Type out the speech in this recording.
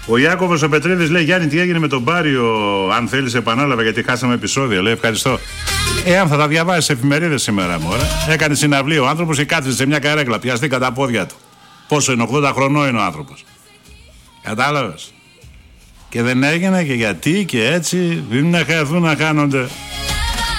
Ο Ιάκωβος ο Πετρίδης λέει: Γιάννη, τι έγινε με τον Πάριο? Αν θέλεις, επανάλαβα γιατί χάσαμε επεισόδια. Λέει: ευχαριστώ. Αν θα τα διαβάσεις εφημερίδες σήμερα, μωρέ. Έκανε συναυλία ο άνθρωπος και κάθισε σε μια καρέκλα. Πιαστήκα τα πόδια του. Πόσο είναι, 80 χρονών είναι ο άνθρωπος. Κατάλαβες. Και δεν έγινε και γιατί και έτσι. Δεν είναι χαθούν να κάνονται.